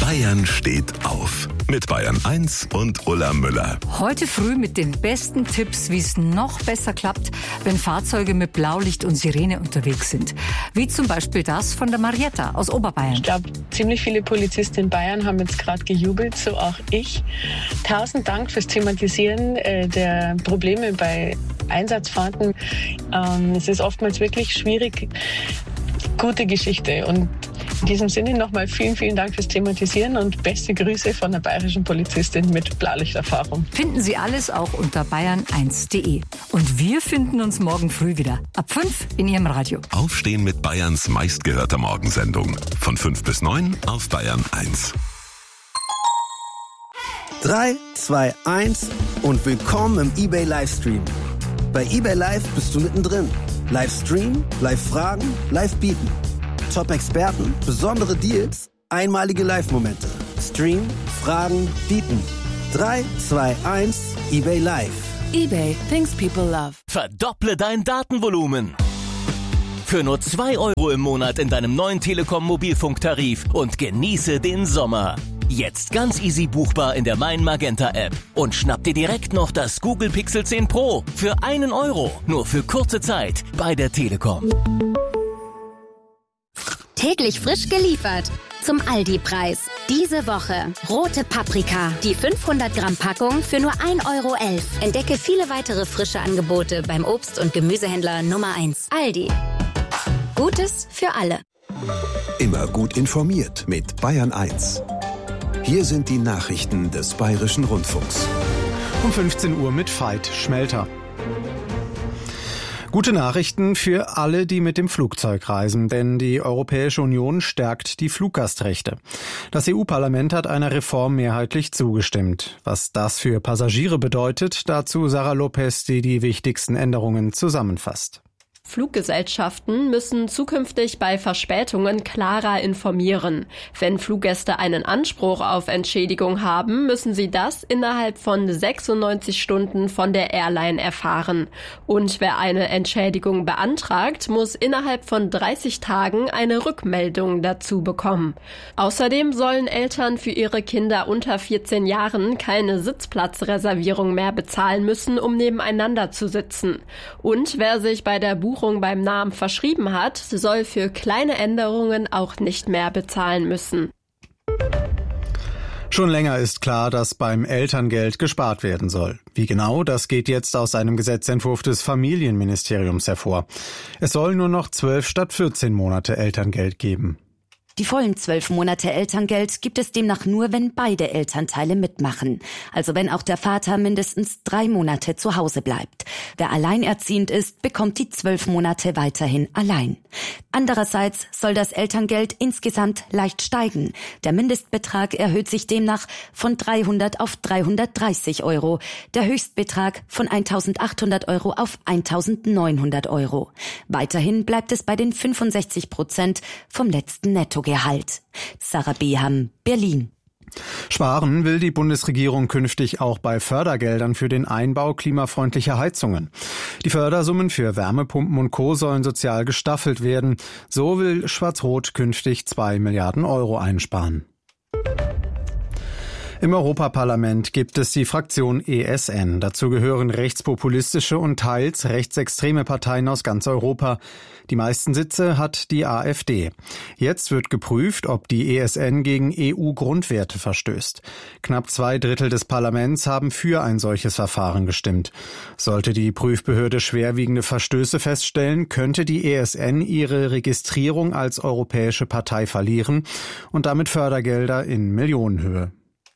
Bayern steht auf. Mit Bayern 1 und Ulla Müller. Heute früh mit den besten Tipps, wie es noch besser klappt, wenn Fahrzeuge mit Blaulicht und Sirene unterwegs sind. Wie zum Beispiel das von der Marietta aus Oberbayern. Ich glaube, ziemlich viele Polizisten in Bayern haben jetzt gerade gejubelt, so auch ich. 1000 Dank fürs Thematisieren der Probleme bei Einsatzfahrten. Es ist oftmals wirklich schwierig. Gute Geschichte. Und in diesem Sinne nochmal vielen, vielen Dank fürs Thematisieren und beste Grüße von der bayerischen Polizistin mit Blaulichterfahrung. Finden Sie alles auch unter bayern1.de. Und wir finden uns morgen früh wieder. Ab 5 in Ihrem Radio. Aufstehen mit Bayerns meistgehörter Morgensendung. Von 5 bis 9 auf Bayern 1. 3, 2, 1 und willkommen im eBay Livestream. Bei eBay Live bist du mittendrin. Livestream, Live-Fragen, Live-Bieten. Top-Experten, besondere Deals, einmalige Live-Momente. Stream, Fragen, Bieten. 3, 2, 1, eBay Live. eBay, things people love. Verdopple dein Datenvolumen. Für nur 2 € im Monat in deinem neuen Telekom-Mobilfunktarif und genieße den Sommer. Jetzt ganz easy buchbar in der Mein Magenta App. Und schnapp dir direkt noch das Google Pixel 10 Pro für 1 €. Nur für kurze Zeit bei der Telekom. Täglich frisch geliefert. Zum Aldi-Preis. Diese Woche rote Paprika. Die 500 Gramm Packung für nur 1,11 €. Entdecke viele weitere frische Angebote beim Obst- und Gemüsehändler Nummer 1. Aldi. Gutes für alle. Immer gut informiert mit Bayern 1. Hier sind die Nachrichten des Bayerischen Rundfunks. Um 15 Uhr mit Veit Schmelter. Gute Nachrichten für alle, die mit dem Flugzeug reisen, denn die Europäische Union stärkt die Fluggastrechte. Das EU-Parlament hat einer Reform mehrheitlich zugestimmt. Was das für Passagiere bedeutet, dazu Sarah Lopez, die die wichtigsten Änderungen zusammenfasst. Fluggesellschaften müssen zukünftig bei Verspätungen klarer informieren. Wenn Fluggäste einen Anspruch auf Entschädigung haben, müssen sie das innerhalb von 96 Stunden von der Airline erfahren. Und wer eine Entschädigung beantragt, muss innerhalb von 30 Tagen eine Rückmeldung dazu bekommen. Außerdem sollen Eltern für ihre Kinder unter 14 Jahren keine Sitzplatzreservierung mehr bezahlen müssen, um nebeneinander zu sitzen. Und wer sich bei der Buchung beim Namen verschrieben hat, soll für kleine Änderungen auch nicht mehr bezahlen müssen. Schon länger ist klar, dass beim Elterngeld gespart werden soll. Wie genau, das geht jetzt aus einem Gesetzentwurf des Familienministeriums hervor. Es soll nur noch 12 statt 14 Monate Elterngeld geben. Die vollen 12 Monate Elterngeld gibt es demnach nur, wenn beide Elternteile mitmachen. Also wenn auch der Vater mindestens 3 Monate zu Hause bleibt. Wer alleinerziehend ist, bekommt die 12 Monate weiterhin allein. Andererseits soll das Elterngeld insgesamt leicht steigen. Der Mindestbetrag erhöht sich demnach von 300 auf 330 €. Der Höchstbetrag von 1.800 € auf 1.900 €. Weiterhin bleibt es bei den 65% vom letzten Nettogehalt. Sarah Beham, Berlin. Sparen will die Bundesregierung künftig auch bei Fördergeldern für den Einbau klimafreundlicher Heizungen. Die Fördersummen für Wärmepumpen und Co. sollen sozial gestaffelt werden. So will Schwarz-Rot künftig 2 Milliarden € einsparen. Im Europaparlament gibt es die Fraktion ESN. Dazu gehören rechtspopulistische und teils rechtsextreme Parteien aus ganz Europa. Die meisten Sitze hat die AfD. Jetzt wird geprüft, ob die ESN gegen EU-Grundwerte verstößt. Knapp 2/3 des Parlaments haben für ein solches Verfahren gestimmt. Sollte die Prüfbehörde schwerwiegende Verstöße feststellen, könnte die ESN ihre Registrierung als europäische Partei verlieren und damit Fördergelder in Millionenhöhe.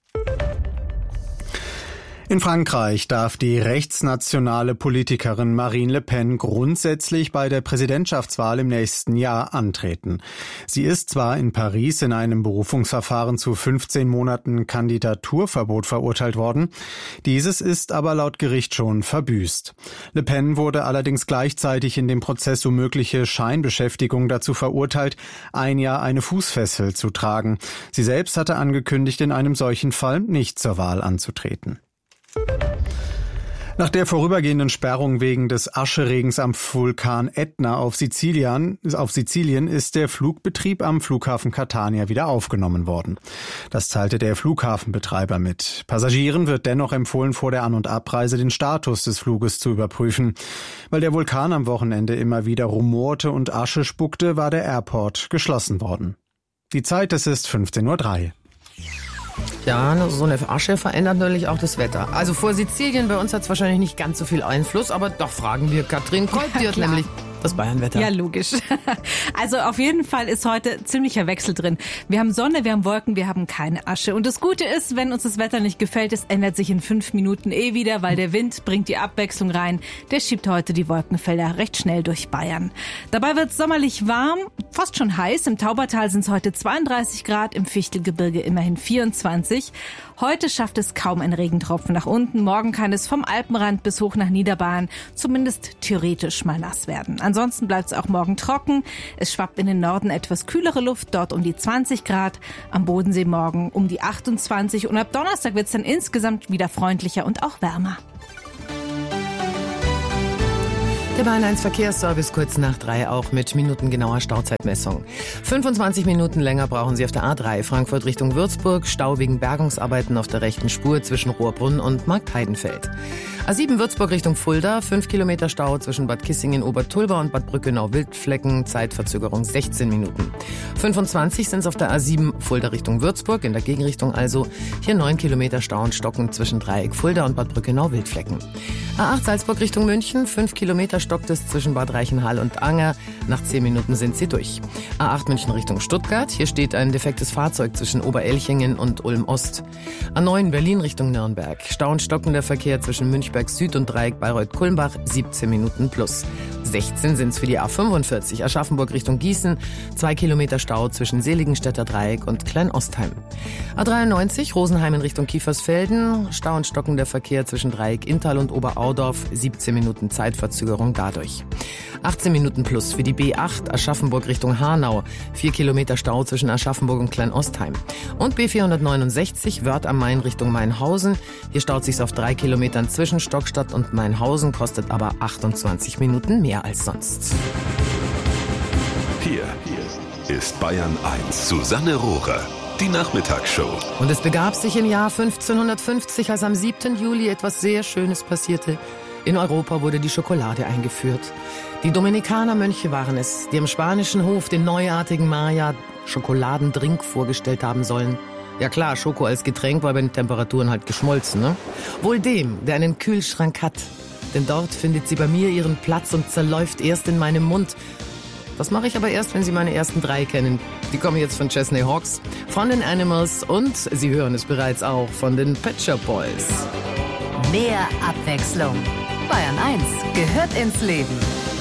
In Frankreich darf die rechtsnationale Politikerin Marine Le Pen grundsätzlich bei der Präsidentschaftswahl im nächsten Jahr antreten. Sie ist zwar in Paris in einem Berufungsverfahren zu 15 Monaten Kandidaturverbot verurteilt worden, dieses ist aber laut Gericht schon verbüßt. Le Pen wurde allerdings gleichzeitig in dem Prozess um mögliche Scheinbeschäftigung dazu verurteilt, 1 Jahr eine Fußfessel zu tragen. Sie selbst hatte angekündigt, in einem solchen Fall nicht zur Wahl anzutreten. Nach der vorübergehenden Sperrung wegen des Ascheregens am Vulkan Ätna auf Sizilien ist der Flugbetrieb am Flughafen Catania wieder aufgenommen worden. Das teilte der Flughafenbetreiber mit. Passagieren wird dennoch empfohlen, vor der An- und Abreise den Status des Fluges zu überprüfen. Weil der Vulkan am Wochenende immer wieder rumorte und Asche spuckte, war der Airport geschlossen worden. Die Zeit, es ist 15:03 Uhr. Ja, so eine Asche verändert natürlich auch das Wetter. Also vor Sizilien, bei uns hat es wahrscheinlich nicht ganz so viel Einfluss, aber doch fragen wir Katrin Kolb, die hat nämlich das Bayernwetter. Ja, logisch. Also auf jeden Fall ist heute ziemlicher Wechsel drin. Wir haben Sonne, wir haben Wolken, wir haben keine Asche. Und das Gute ist, wenn uns das Wetter nicht gefällt, es ändert sich in 5 Minuten wieder, weil der Wind bringt die Abwechslung rein. Der schiebt heute die Wolkenfelder recht schnell durch Bayern. Dabei wird es sommerlich warm, fast schon heiß. Im Taubertal sind es heute 32 Grad, im Fichtelgebirge immerhin 24. Heute schafft es kaum ein Regentropfen nach unten. Morgen kann es vom Alpenrand bis hoch nach Niederbayern zumindest theoretisch mal nass werden. Ansonsten bleibt es auch morgen trocken. Es schwappt in den Norden etwas kühlere Luft, dort um die 20 Grad. Am Bodensee morgen um die 28. Und ab Donnerstag wird es dann insgesamt wieder freundlicher und auch wärmer. Der Bayern 1 Verkehrsservice kurz nach 3, auch mit minutengenauer Stauzeitmessung. 25 Minuten länger brauchen Sie auf der A3 Frankfurt Richtung Würzburg. Stau wegen Bergungsarbeiten auf der rechten Spur zwischen Rohrbrunn und Marktheidenfeld. A7 Würzburg Richtung Fulda, 5 Kilometer Stau zwischen Bad Kissingen, Obertulba und Bad Brückenau-Wildflecken, Zeitverzögerung 16 Minuten. 25 sind es auf der A7 Fulda Richtung Würzburg, in der Gegenrichtung also. Hier 9 Kilometer Stau und Stocken zwischen Dreieck Fulda und Bad Brückenau-Wildflecken. A8 Salzburg Richtung München, 5 Kilometer stockt es zwischen Bad Reichenhall und Anger. Nach 10 Minuten sind sie durch. A8 München Richtung Stuttgart, hier steht ein defektes Fahrzeug zwischen Oberelchingen und Ulm-Ost. A9 Berlin Richtung Nürnberg, Stau und stockender Verkehr zwischen Münchberg Süd und Dreieck Bayreuth-Kulmbach, 17 Minuten plus. 16 sind es für die A45 Aschaffenburg Richtung Gießen, 2 Kilometer Stau zwischen Seligenstädter Dreieck und Kleinostheim. A93 Rosenheim in Richtung Kiefersfelden, Stau und stockender Verkehr zwischen Dreieck Inntal und Oberaudorf, 17 Minuten Zeitverzögerung dadurch. 18 Minuten plus für die B8 Aschaffenburg Richtung Hanau, 4 Kilometer Stau zwischen Aschaffenburg und Kleinostheim. Und B469 Wörth am Main Richtung Mainhausen, hier staut sich's auf 3 Kilometern zwischen Stockstadt und Mainhausen, kostet aber 28 Minuten mehr als sonst. Hier ist Bayern 1. Susanne Rohrer, die Nachmittagsshow. Und es begab sich im Jahr 1550, als am 7. Juli etwas sehr Schönes passierte. In Europa wurde die Schokolade eingeführt. Die Dominikanermönche waren es, die am spanischen Hof den neuartigen Maya-Schokoladendrink vorgestellt haben sollen. Ja klar, Schoko als Getränk war bei den Temperaturen halt geschmolzen, ne? Wohl dem, der einen Kühlschrank hat. Denn dort findet sie bei mir ihren Platz und zerläuft erst in meinem Mund. Das mache ich aber erst, wenn Sie meine ersten 3 kennen. Die kommen jetzt von Chesney Hawkes, von den Animals und, Sie hören es bereits auch, von den Pet Shop Boys. Mehr Abwechslung. Bayern 1 gehört ins Leben.